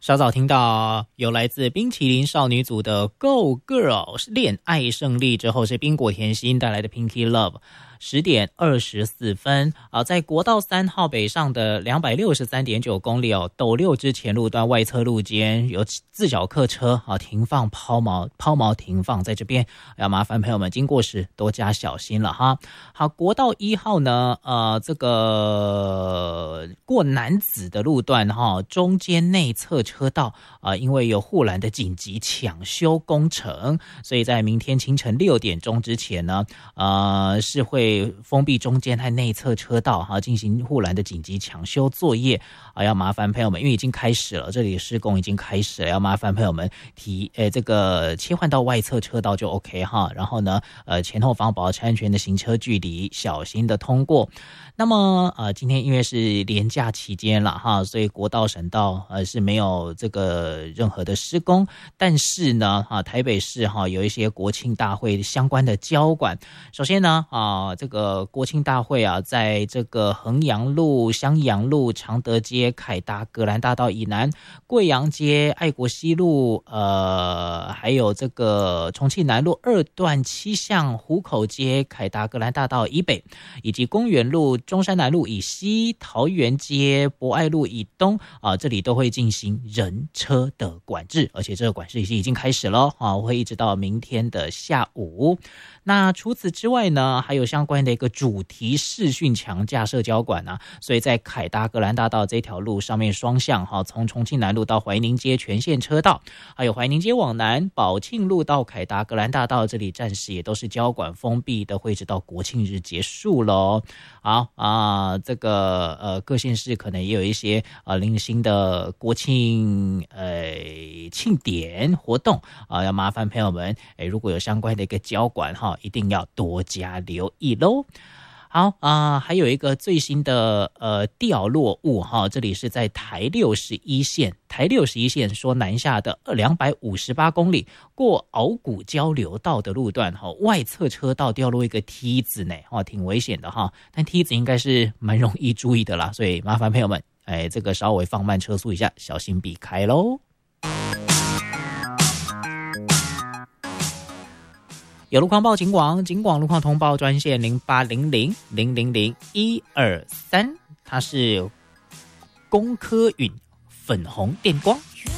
稍早听到有来自冰淇淋少女组的 Go Girl 恋爱胜利之后，是冰果甜心带来的 Pinky Love。10点24分在国道3号北上的263.9公里斗六支前路段外侧路间有自小客车停放抛锚停放，在这边要麻烦朋友们经过时多加小心了哈。好，国道1号呢这个过楠梓的路段中间内侧车道因为有护栏的紧急抢修工程，所以在明天清晨6点钟之前呢是会封闭中间和内侧车道进行护栏的紧急抢修作业要麻烦朋友们，因为已经开始了，这里施工已经开始了，要麻烦朋友们这个切换到外侧车道就 OK 哈。然后呢前后方保持安全的行车距离，小心的通过。那么今天因为是连假期间了哈，所以国道省道是没有这个任何的施工，但是呢台北市有一些国庆大会相关的交管。首先呢这个国庆大会在这个衡阳路、襄阳路、常德街、凯达格兰大道以南、贵阳街、爱国西路还有这个重庆南路2段7巷、湖口街、凯达格兰大道以北，以及公园路、中山南路以西、桃园街、博爱路以东这里都会进行人车的管制，而且这个管制已经开始了会一直到明天的下午。那除此之外呢，还有相关的一个主题视讯墙架设交管所以在凯达格兰大道这条路上面双向从重庆南路到怀宁街全线车道，还有怀宁街往南宝庆路到凯达格兰大道，这里暂时也都是交管封闭的，会直到国庆日结束咯。好这个各县市可能也有一些零星的国庆庆典活动要麻烦朋友们如果有相关的一个交管一定要多加留意咯。好还有一个最新的掉落物这里是在台61线，台61线说南下的258公里过鳌谷交流道的路段外侧车道掉落一个梯子呢挺危险的但梯子应该是蛮容易注意的啦，所以麻烦朋友们这个稍微放慢车速一下，小心避开咯。有路况报警广路况通报专线0800000123，它是工科允粉红电光。